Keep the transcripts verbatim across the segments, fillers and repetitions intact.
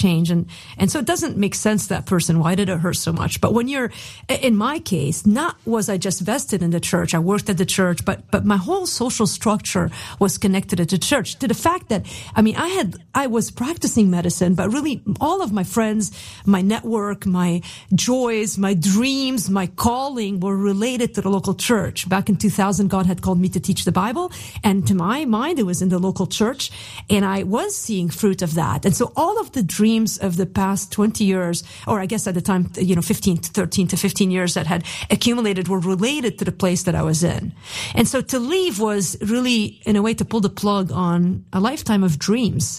change. And, and so it doesn't make sense, that person. Why did it hurt so much? But when you're, in my case, not was I just vested in the church. I worked at the church, but, but my whole social structure was connected to the church, to the fact that, I mean, I had, I was practicing medicine, but really all of my friends, my network, my joys, my dreams, my calling were related to the local church. Back in two thousand, God had called me to teach the Bible. And to my mind, it was in the local church. And I was seeing fruit of that. And so all of the dreams of the past twenty years, or I guess at the time, you know, fifteen to thirteen to fifteen years that had accumulated were related to the place that I was in. And so to leave was really, in a way, to pull the plug on a lifetime of dreams.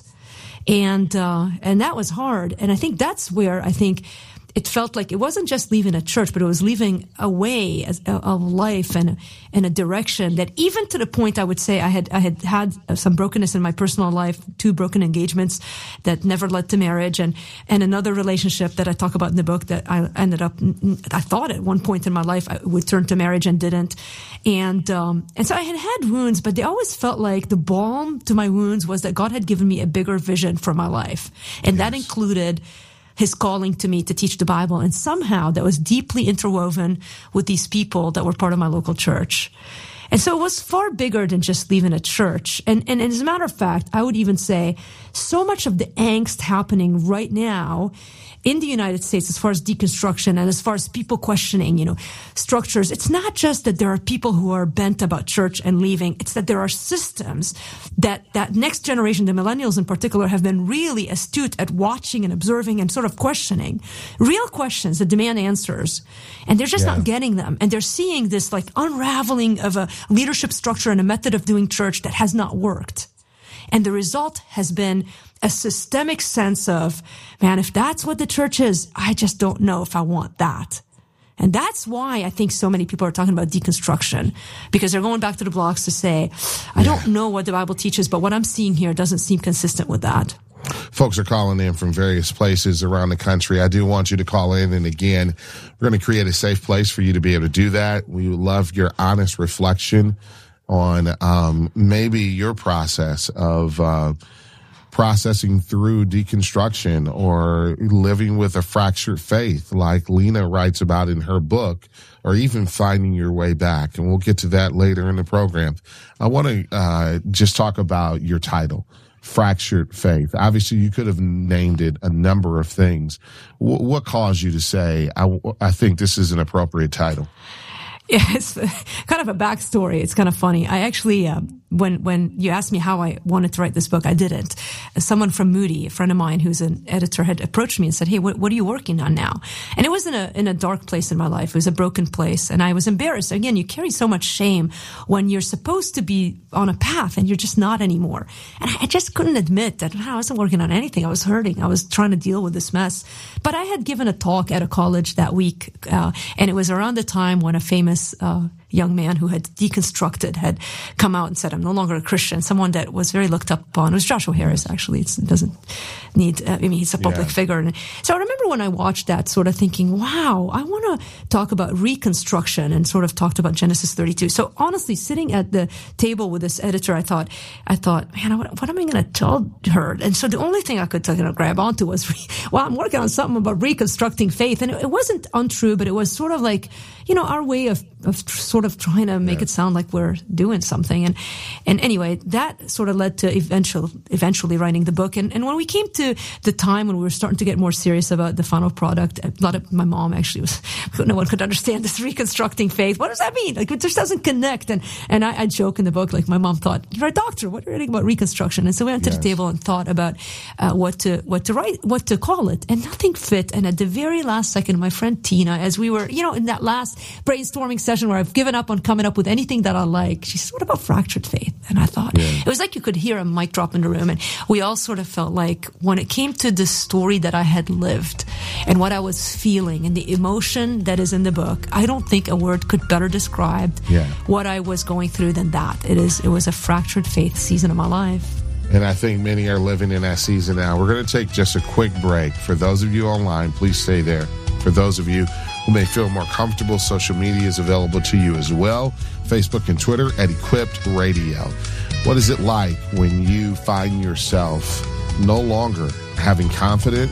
And, uh, and that was hard. And I think that's where I think it felt like it wasn't just leaving a church, but it was leaving a way, a, a life and, and a direction that, even to the point, I would say I had, I had had some brokenness in my personal life, two broken engagements that never led to marriage, and, and another relationship that I talk about in the book that I ended up, I thought at one point in my life I would turn to marriage and didn't. And, um, and so I had had wounds, but they always felt like the balm to my wounds was that God had given me a bigger vision for my life. And yes. That included His calling to me to teach the Bible. And somehow that was deeply interwoven with these people that were part of my local church. And so it was far bigger than just leaving a church. And, and, and as a matter of fact, I would even say so much of the angst happening right now in the United States, as far as deconstruction and as far as people questioning, you know, structures, it's not just that there are people who are bent about church and leaving. It's that there are systems that, that next generation, the millennials in particular, have been really astute at watching and observing and sort of questioning real questions that demand answers. And they're just yeah. not getting them. And they're seeing this like unraveling of a leadership structure and a method of doing church that has not worked. And the result has been a systemic sense of, man, if that's what the church is, I just don't know if I want that. And that's why I think so many people are talking about deconstruction, because they're going back to the blocks to say, I yeah. don't know what the Bible teaches, but what I'm seeing here doesn't seem consistent with that. Folks are calling in from various places around the country. I do want you to call in. And again, we're going to create a safe place for you to be able to do that. We would love your honest reflection on um, maybe your process of uh, processing through deconstruction or living with a fractured faith, like Lena writes about in her book, or even finding your way back. And we'll get to that later in the program. I want to uh, just talk about your title, Fractured Faith. Obviously, you could have named it a number of things. W- what caused you to say, I, I think this is an appropriate title? Yeah, it's kind of a backstory. It's kind of funny. I actually, uh, when when you asked me how I wanted to write this book, I didn't. Someone from Moody, a friend of mine who's an editor, had approached me and said, "Hey, what, what are you working on now?" And it was in a in a dark place in my life. It was a broken place, and I was embarrassed. Again, you carry so much shame when you're supposed to be on a path and you're just not anymore. And I just couldn't admit that I wasn't working on anything. I was hurting. I was trying to deal with this mess. But I had given a talk at a college that week, uh, and it was around the time when a famous Uh, young man who had deconstructed had come out and said, I'm no longer a Christian, someone that was very looked up upon. It was Joshua Harris, actually. It's, it doesn't need, uh, I mean, he's a public yeah. figure. And so I remember when I watched that sort of thinking, wow, I want to talk about reconstruction, and sort of talked about Genesis thirty-two. So honestly, sitting at the table with this editor, I thought, I thought, man, what, what am I going to tell her? And so the only thing I could you know, grab onto was, re- well, I'm working on something about reconstructing faith. And it, it wasn't untrue, but it was sort of like, you know, our way of, of sort of trying to make yeah. it sound like we're doing something. And, and anyway, that sort of led to eventual, eventually writing the book. And, and when we came to the time when we were starting to get more serious about the final product, a lot of my mom actually was, no one could understand this reconstructing faith. What does that mean? Like, it just doesn't connect. And, and I, I joke in the book, like, my mom thought, you're a doctor, what are you writing about reconstruction? And so we went yes. to the table and thought about, uh, what to, what to write, what to call it. And nothing fit. And at the very last second, my friend Tina, as we were, you know, in that last brainstorming session where I've given up on coming up with anything that I like, she said, what about fractured faith? And I thought, yeah. it was like you could hear a mic drop in the room. And we all sort of felt like when it came to the story that I had lived and what I was feeling and the emotion that is in the book, I don't think a word could better describe yeah. what I was going through than that. It is, it was a fractured faith season of my life. And I think many are living in that season now. We're going to take just a quick break. For those of you online, please stay there. For those of you who may feel more comfortable, social media is available to you as well. Facebook and Twitter at Equipped Radio. What is it like when you find yourself no longer having confidence